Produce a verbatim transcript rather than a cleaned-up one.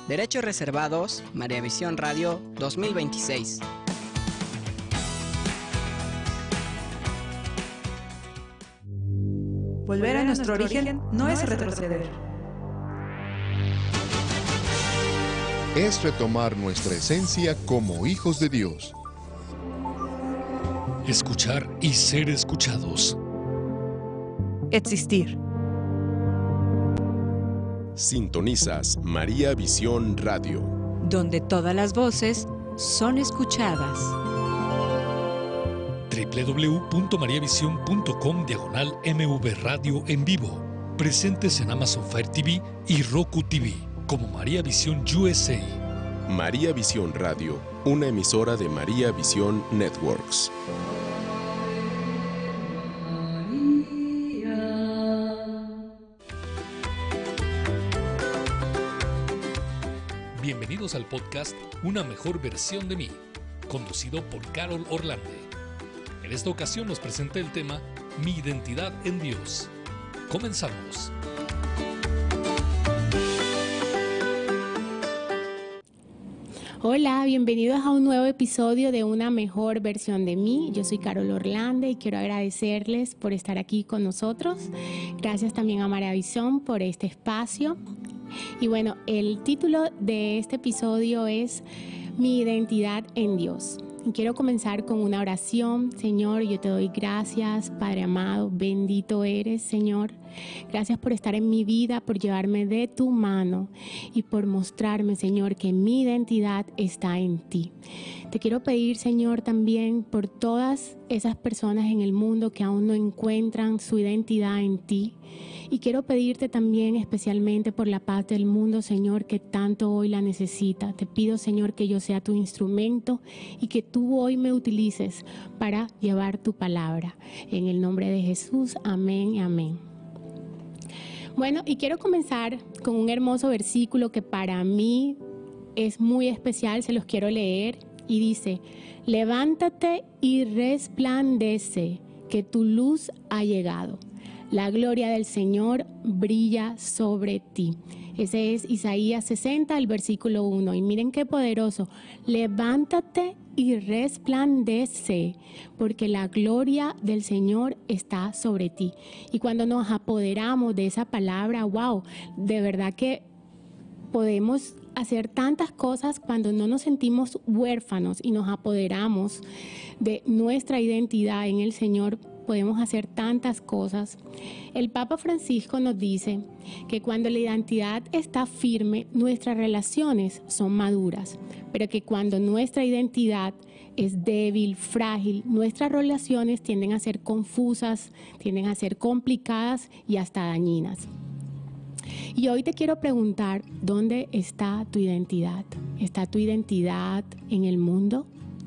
Derechos reservados, María Visión Radio dos mil veintiséis. Volver a nuestro origen no es retroceder. Es retomar nuestra esencia como hijos de Dios. Escuchar y ser escuchados. Existir. Sintonizas María Visión Radio, donde todas las voces son escuchadas. doble u doble u doble u punto maría visión punto com diagonal M V Radio en vivo. Presentes en Amazon Fire T V y Roku T V como María Visión U S A. María Visión Radio, una emisora de María Visión Networks. Bienvenidos al podcast Una Mejor Versión de Mí, conducido por Carol Orlande. En esta ocasión nos presenta el tema Mi identidad en Dios. Comenzamos. Hola, bienvenidos a un nuevo episodio de Una Mejor Versión de Mí. Yo soy Carol Orlande y quiero agradecerles por estar aquí con nosotros. Gracias también a María Visión por este espacio. Y bueno, el título de este episodio es Mi identidad en Dios. Y quiero comenzar con una oración. Señor, yo te doy gracias, Padre amado, bendito eres, Señor. Gracias por estar en mi vida, por llevarme de tu mano y por mostrarme, Señor, que mi identidad está en ti. Te quiero pedir, Señor, también por todas esas personas en el mundo que aún no encuentran su identidad en ti. Y quiero pedirte también especialmente por la paz del mundo, Señor, que tanto hoy la necesita. Te pido, Señor, que yo sea tu instrumento y que tú hoy me utilices para llevar tu palabra. En el nombre de Jesús, amén y amén. Bueno, y quiero comenzar con un hermoso versículo que para mí es muy especial, se los quiero leer. Y dice, levántate y resplandece, que tu luz ha llegado. La gloria del Señor brilla sobre ti. Ese es Isaías sesenta, el versículo uno. Y miren qué poderoso. Levántate y resplandece, porque la gloria del Señor está sobre ti. Y cuando nos apoderamos de esa palabra, wow, de verdad que podemos hacer tantas cosas cuando no nos sentimos huérfanos y nos apoderamos de nuestra identidad en el Señor. Podemos hacer tantas cosas. El Papa Francisco nos dice que cuando la identidad está firme, nuestras relaciones son maduras, pero que cuando nuestra identidad es débil, frágil, nuestras relaciones tienden a ser confusas, tienden a ser complicadas y hasta dañinas. Y hoy te quiero preguntar, ¿dónde está tu identidad? ¿Está tu identidad en el mundo?